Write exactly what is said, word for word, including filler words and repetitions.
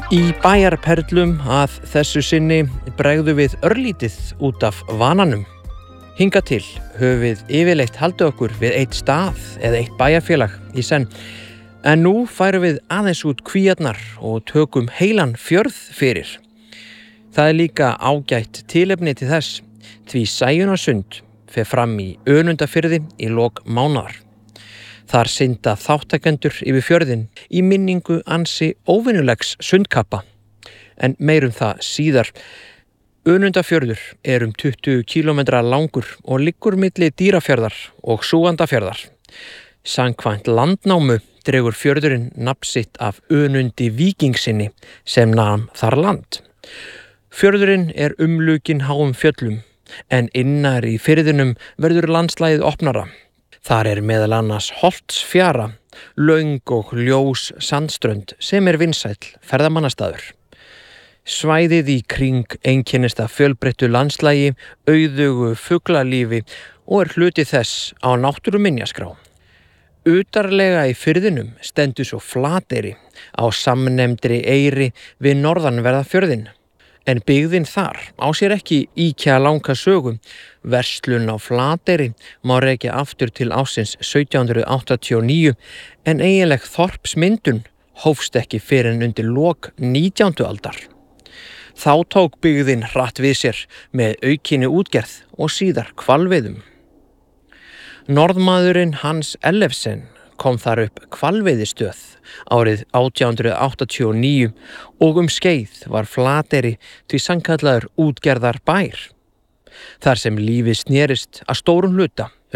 Í bæjarperlum að þessu sinni bregðum við örlítið út af vananum. Hingað til höfum við yfirleitt haldið okkur við eitt stað eða eitt bæjarfélag í senn. En nú færum við aðeins út kvíarnar og tökum heilan fjörð fyrir. Það er líka ágætt tilefni til þess, því Sæunarsund fer fram í Önundarfirði í lok mánaðar. Þar synda þáttakendur yfir fjörðinn í minningu ansi óvenjulegs sundkappa. En meirum það síðar. Önundarfjörður er um tuttugu kílómetra langur og liggur milli Dýrafjarðar og Súgandafjarðar. Samkvæmt landnámu dregur fjörðurinn nafn sitt af Önundi víkingsinni sem nam þar land. Fjörðurinn er umlukinn háum fjöllum, en innar í firðinum verður landslagið opnara. Þar er meðal annars Holtsfjara, löng og ljós sandströnd sem er vinsæll ferðamannastaður. Svæðið í kring einkennist af fjölbreyttu landslagi, auðugu fuglalífi og er hluti þess á náttúruminjaskrá. Utarlega í firðinum stendur svo Flateyri á samnefndri eyri við norðanverða fjörðinn. En byggðin þar á sér ekki ýkja langa sögu. Verslun á Flateyri má rekja aftur til ársins sautján hundruð áttatíu og níu en eiginleg þorpsmyndun hófst ekki fyrr en undir lok nítjándu aldar. Þá tók byggðin hratt við sér með aukinni útgerð og síðar hvalveiðum. Norðmaðurinn Hans Ellefsen kom þar upp hvalveiðistöð árið átján hundruð áttatíu og níu og um skeið var Flateyri því sannkallaður útgerðar bær. Þar sem lífið snerist að stórum hluta